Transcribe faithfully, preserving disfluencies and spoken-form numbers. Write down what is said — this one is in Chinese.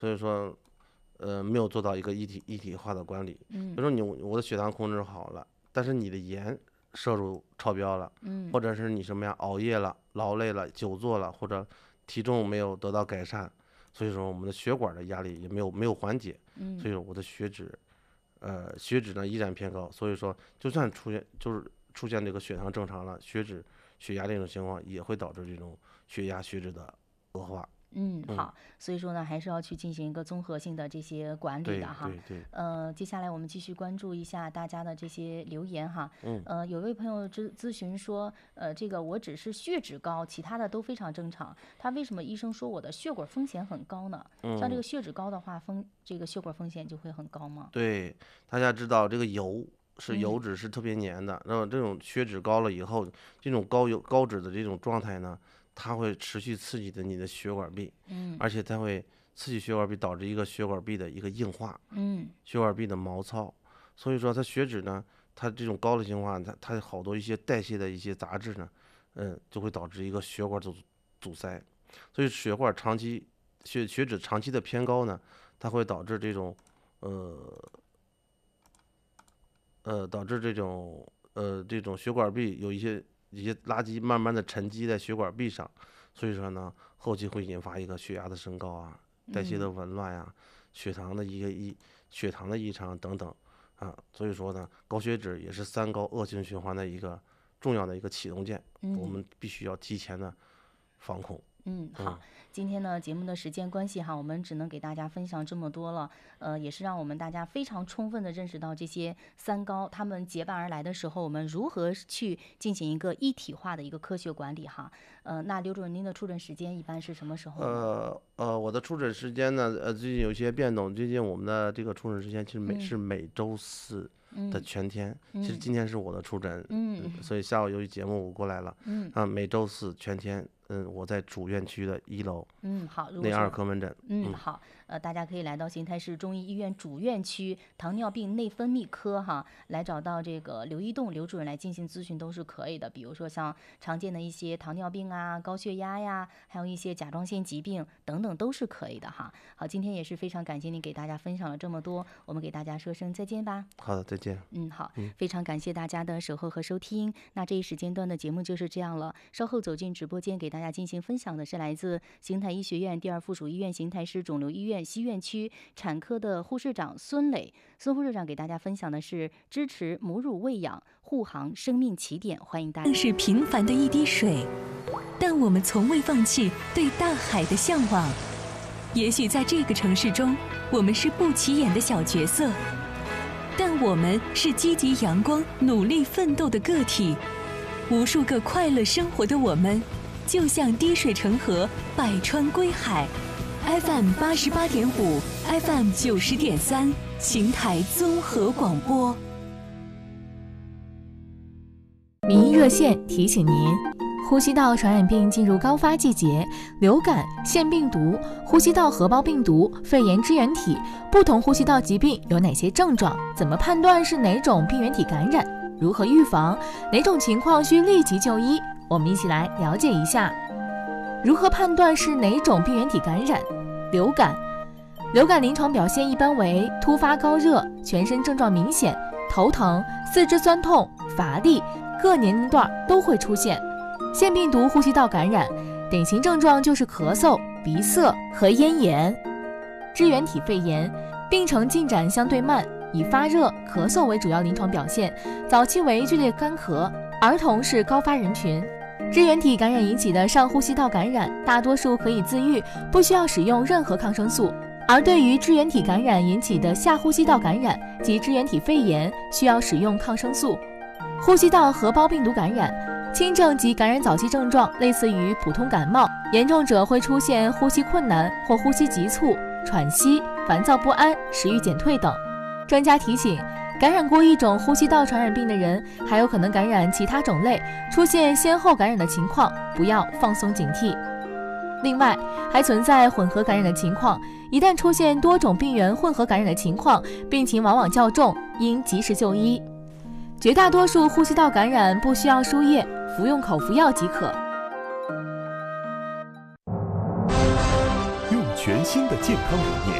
所以说，呃，没有做到一个一体一体化的管理。比嗯如说你我的血糖控制好了，但是你的盐摄入超标了， 嗯或者是你什么呀熬夜了、劳累了、久坐了，或者体重没有得到改善，所以说我们的血管的压力也没有没有缓解， 嗯所以说我的血脂，呃，血脂呢依然偏高。所以说，就算出现就是出现这个血糖正常了，血脂血压这种情况也会导致这种血压血脂的恶化。 嗯， 嗯， 好，所以说呢，还是要去进行一个综合性的这些管理的对哈。 对对， 呃，接下来我们继续关注一下大家的这些留言哈。 嗯呃，有位朋友咨咨询说，呃，这个我只是血脂高，其他的都非常正常，他为什么医生说我的血管风险很高呢？像这嗯。 个血脂高的话，风这个血管风险就会很高吗？ 对，大家知道这个油是嗯油脂是特别粘的，然后这种血脂高了以后，这种高油高脂的这种状态呢，它会持续刺激的你的血管壁， 嗯而且它会刺激血管壁，导致一个血管壁的一个硬化， 嗯血管壁的毛糙。所以说它血脂呢，它这种高的情况，它它好多一些代谢的一些杂质呢，嗯，就会导致一个血管阻阻塞。所以血管长期血血脂长期的偏高呢，它会导致这种呃呃，导致这种呃这种血管壁有一些一些垃圾慢慢的沉积在血管壁上，所以说呢，后期会引发一个血压的升高啊，代谢嗯的紊乱呀、血糖的一个异血糖的异常等等啊，所以说呢，高血脂也是三高恶性循环的一个重要的一个启动键，我嗯。 们必须要提前的防控。 嗯， 嗯好，今天呢节目的时间关系哈，我们只能给大家分享这么多了。呃，也是让我们大家非常充分的认识到这些三高，他们结伴而来的时候，我们如何去进行一个一体化的一个科学管理哈。呃，那刘主任您的出诊时间一般是什么时候呢？ 呃呃，我的出诊时间呢，呃，最近有一些变动。最近我们的这个出诊时间其实每、 嗯是每周四的嗯全天。其实嗯今天是我的出诊， 嗯嗯，所以下午由于节目我过来了， 嗯啊，每周四全天，嗯，我在主院区的一楼嗯，好，如果内二说科门诊， 嗯， 嗯， 好，呃，大家可以来到邢台市中医医院主院区糖尿病内分泌科哈，来找到这个刘一栋刘主任来进行咨询都是可以的。比如说像常见的一些糖尿病啊、高血压呀，还有一些甲状腺疾病等等都是可以的哈。好，今天也是非常感谢您给大家分享了这么多，我们给大家说声再见吧。 好的，再见。 嗯，好，非常感谢大家的守候和收听。那这一时间段的节目就是这样了。稍后走进直播间，给大家进行分享的是来自邢台医学院第二附属医院邢台市肿瘤医院西院区产科的护士长孙磊。孙护士长给大家分享的是支持母乳喂养，护航生命起点。欢迎大家。 是平凡的一滴水，但我们从未放弃对大海的向往。也许在这个城市中，我们是不起眼的小角色，但我们是积极阳光、努力奋斗的个体。无数个快乐生活的我们，就像滴水成河，百川归海。F M 八十八点五，F M 九十点三，邢台综合广播。 民医热线提醒您：呼吸道传染病进入高发季节，流感、腺病毒、呼吸道合胞病毒、肺炎支原体，不同呼吸道疾病有哪些症状？怎么判断是哪种病原体感染？如何预防？哪种情况需立即就医？我们一起来了解一下。如何判断是哪种病原体感染？流感，流感临床表现一般为突发高热，全身症状明显，头疼、四肢酸痛、乏力，各年龄段都会出现。腺病毒呼吸道感染，典型症状就是咳嗽、鼻塞和咽炎。支原体肺炎，病程进展相对慢，以发热、咳嗽为主要临床表现，早期为剧烈干咳，儿童是高发人群。支原体感染引起的上呼吸道感染，大多数可以自愈，不需要使用任何抗生素。而对于支原体感染引起的下呼吸道感染及支原体肺炎，需要使用抗生素。呼吸道合胞病毒感染，轻症及感染早期症状类似于普通感冒，严重者会出现呼吸困难或呼吸急促、喘息、烦躁不安、食欲减退等。专家提醒，感染过一种呼吸道传染病的人，还有可能感染其他种类，出现先后感染的情况，不要放松警惕。另外，还存在混合感染的情况，一旦出现多种病原混合感染的情况，病情往往较重，应及时就医。绝大多数呼吸道感染不需要输液，服用口服药即可。 全新的健康理念。